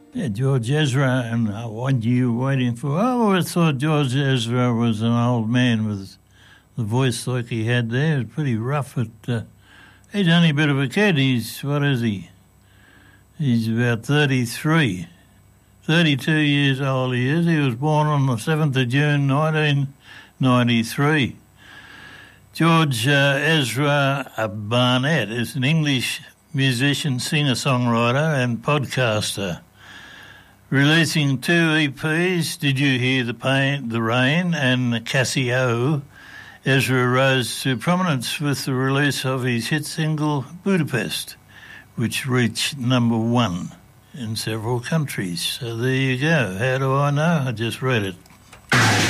Yeah, George Ezra, and what you were waiting for. I always thought George Ezra was an old man with the voice like he had there. It was pretty rough. He's only a bit of a kid. What is he? He's about 33. 32 years old he is. He was born on the 7th of June, 1993. George Ezra Barnett is an English musician, singer-songwriter and podcaster. Releasing 2 EPs, Did You Hear the Rain and Casio, Ezra rose to prominence with the release of his hit single Budapest, which reached number 1 in several countries. So there you go. How do I know? I just read it.